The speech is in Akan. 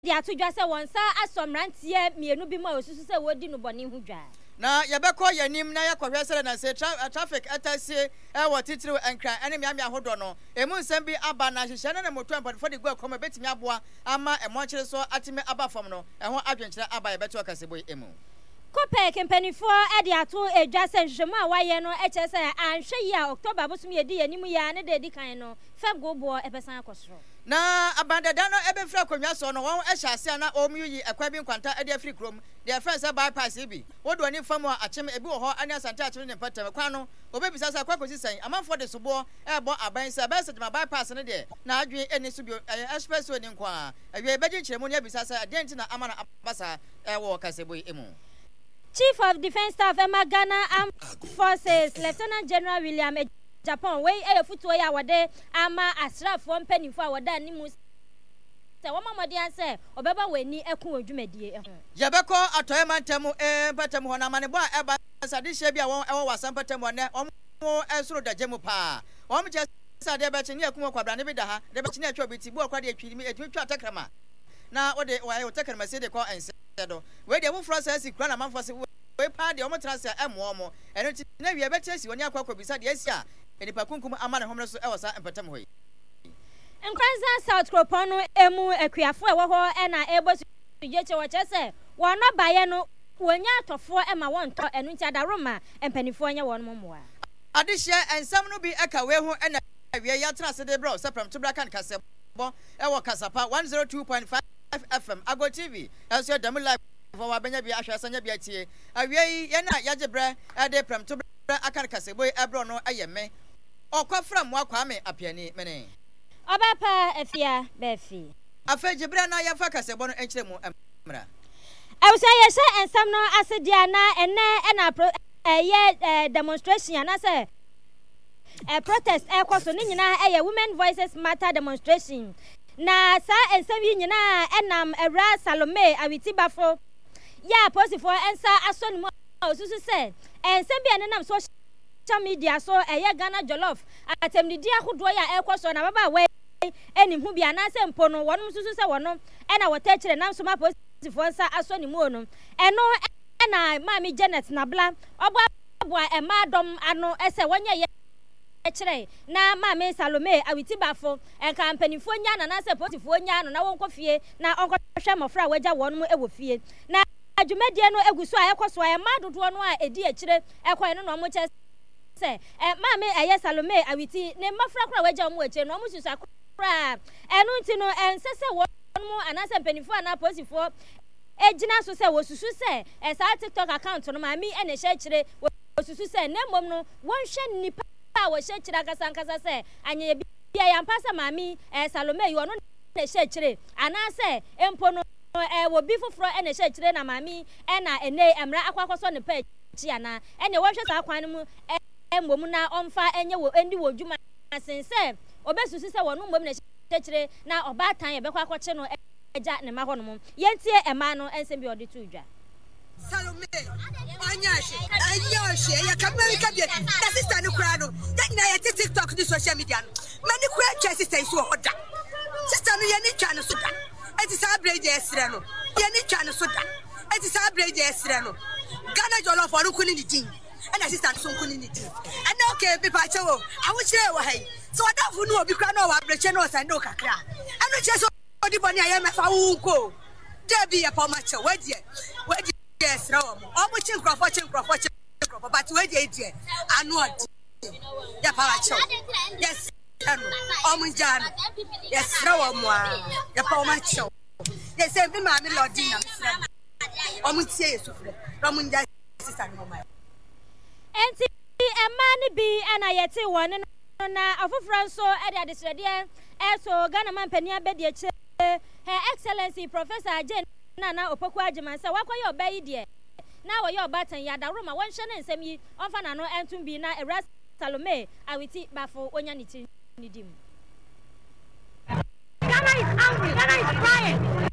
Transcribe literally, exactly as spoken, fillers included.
dia to dwa se wonsa asomrantie mienu bi ma osusu se wodi no bone hu dwa na yebekọ yanim na yakọhwe sere na se traffic atasie e wo titiri enkran ene miamia hodo no emu nsem bi aba na hyehyɛ ne ne moto empatfo de gwa kɔma betimi aboa ama emonkyere so atime aba fam no ɛho adwenkyere aba yebeto akasebo emu Kope kempanifo e de ato edwa se nhwehwemu a waye no e che se anhwe yi a October bosom ye di yanimu ya ne de di kan no fem gobo e besan akosoro na abandada no ebe fra konwa so no won e hyase na omu yi ekwa bi nkwanta e de afri krom de friend say bypass bi wodo ni fam a achem ebi wo ho anya sante achem ne patam kwa no obebisa sa kwa kosi san amanfo de sobo e bo aban sa be se de bypass ne de na adwen eni so bi expresso ni nkwa awie beji kyeremu ne bisa sa adenti na amana abasa e wo kasebo emu Chief of Defense Staff Emma Ghana Armed Forces Lieutenant General William e Japan wey e futuo ya wode ama asrafo mpanifo a wode animu se woma modi anse obeba weni ekun odwumadie ehun yebekọ atoye mantemu e patem ho na manebo a eba sade hye bia won ewo wasam patem ne omo esoro dagemu pa omo je sade be kye ne ekun kwabra ne bi da ha de be kye ne atwa biti bu okwa de atwiri mi etumi twa takrama na ode wa takrama se de ko ense do we de wo frosa si kura na manfo se we pa de omo transe emo omo eno ti na wi ebeti asi oni akwa bisa de asi a enipa kunkum ama ne homre so e wasa empatam hoyi Nkranza South Kropono emu akuafo e wo ho e na ebo sujeche wo chese wono baye no wonya atofo e ma wonto enu nti adaroma empanifo anya won momoa adehye ensam no bi eka we ho e na wie ya trase de bro sepram to bra kan kasebo e wo kasapa one oh two point five F M Ago T V eso dem live for wa benya bi ahwa sanya bi atie awie ye na yagebre e de pram to bra akan kasebo e bro no ayeme okofra mo akwame apiani mene Obapa efia befi afa gebre na ya fa kasebo no enkyere mu amra awusa ye se ensam no asedia na ene e na ye demonstration na se e protest e kwaso ni nyina e ye women voices matter demonstration na sa ensam yi nyina enam Ewra Salome awiti bafo ya posifo ensa asonu osusu se ensam bia nenam social media so eye Ghana Jollof atemnidi ahodo ya ekoso na baba we enim hu bia na se mpo no wonum susu se wono ena wota kire nam so ma posifo ensa asonu mu onu eno ena mami Janet Nabla obo aboa emadom ano ese wonye echire na mama Salome awiti bafo enka mpanifo nya na na se potifo nya no na wonko fie na onko hwe mofra waja wonum ewo fie na adwumadie no eguso a ekoso a ma dodo no a edi echire ekwan no no mo che se e mama eye Salome awiti ne mofra kra waja mo eche no mo susu akra enu nti no ensese wonum anase mpanifo ana potifo ejina so se wosusu se e sa TikTok account no mami ene hye echire wosusu se na mom no wonhwe nipa a wo hye kira kasankasa se anye bia ya mpasa mami eh Salome yo no na hye kire anase empo no eh wo bi foforo e na hye kire na mami e na ene emra akwakoso ne pa chi ana ene wo hwe sa kwan mu embom na omfa enye wo endi wo dwuma sense obesusu se wo no mbom na hye kire na oba tan ye bekwa akwache no eja ne ma hono yentie ema no ensem bi odi tu dwa Salome anyashi anyashi ya kamera kabie da sister no kra no na ya TikTok ni social media no mani kra twa sister so hoda sister no ya ni twa no so da enti sa bread esre no ya ni twa no so da enti sa bread esre no Ghana Jollof oru kuni ni din ana sister so kuni ni din ana okay bi pa chewo awu chire wo hai so da fu no obi kra no wa breche no sa no kakra anu che so odi boni aye me fa wu ko debi ya pa ma che wadie wadie yes raw omo chinkrofo chinkrofo chinkrofo but we dey there anu odi ya pa cho yes anu omo jan yes raw mo ya pa ma cho yes e bi ma mi lodi na frem omo tie yesufre omo nja sister no ma enti emani bi ana yeti won na afofran so e dey adesrede e so Ghana man pani abedi eche Her Excellency Professor Jane Nana Opoku Ajimansa wakoye obayi de na woye obatan ya daroma wonhye ne nsem yi onfa na no entum bi na Ewra Salome awiti bafo onya ni ti nidim Ghana is angry Ghana is crying